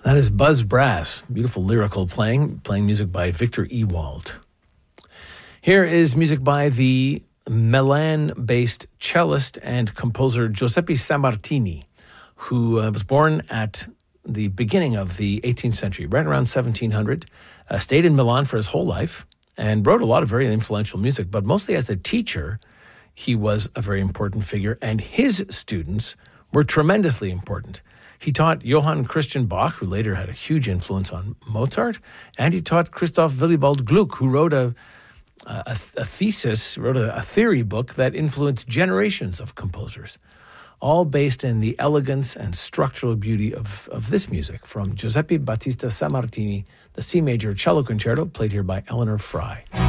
That is Buzz Brass, beautiful lyrical playing music by Victor Ewald. Here is music by the Milan-based cellist and composer Giuseppe Sammartini, who was born at the beginning of the 18th century, right around 1700, stayed in Milan for his whole life, and wrote a lot of very influential music, but mostly as a teacher, he was a very important figure, and his students were tremendously important. He taught Johann Christian Bach, who later had a huge influence on Mozart, and he taught Christoph Willibald Gluck, who wrote a theory book that influenced generations of composers, all based in the elegance and structural beauty of this music from Giuseppe Battista Sammartini, the C major cello concerto, played here by Eleanor Fry.